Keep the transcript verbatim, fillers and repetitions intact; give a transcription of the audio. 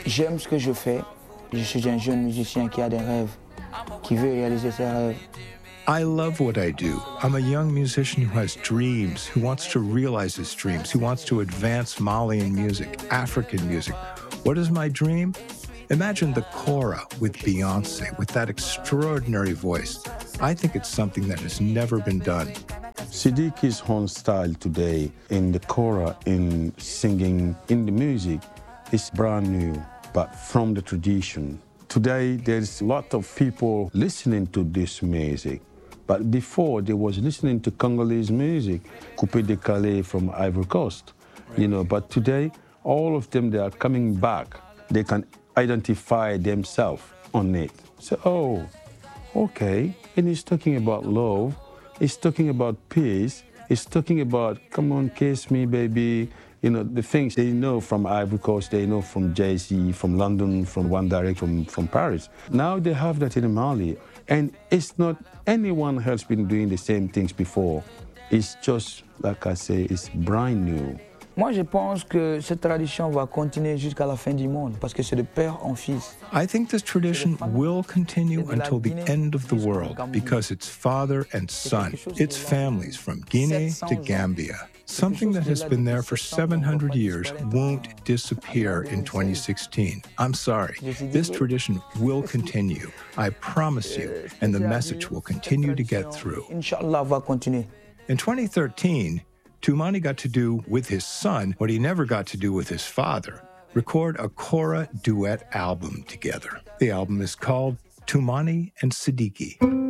J'aime ce que je fais. Je suis un jeune musicien qui a des rêves, qui veut réaliser ses rêves. I love what I do. I'm a young musician who has dreams, who wants to realize his dreams, who wants to advance Malian music, African music. What is my dream? Imagine the Kora with Beyonce, with that extraordinary voice. I think it's something that has never been done. Sidiki's own style today in the Kora, in singing, in the music, is brand new, but from the tradition. Today, there's a lot of people listening to this music. But before, they was listening to Congolese music, Coupé Décalé from Ivory Coast, you know. But today, all of them, they are coming back. They can identify themselves on it. So, oh, okay. And he's talking about love. He's talking about peace. He's talking about, come on, kiss me, baby. You know, the things they know from Ivory Coast, they know from Jay-Z, from London, from One Direction, from, from Paris. Now they have that in Mali. And it's not anyone else been doing the same things before. It's just, like I say, it's brand new. Moi, je pense que cette tradition va continuer jusqu'à la fin du monde, parce que c'est de père en fils. I think this tradition will continue until the end of the world, because it's father and son. It's families from Guinea to Gambia. Something that has been there for seven hundred years won't disappear in twenty sixteen. I'm sorry. This tradition will continue. I promise you. And the message will continue to get through. Inch'Allah va continuer. In twenty thirteen, Toumani got to do with his son what he never got to do with his father, record a Kora duet album together. The album is called Toumani and Sidiki.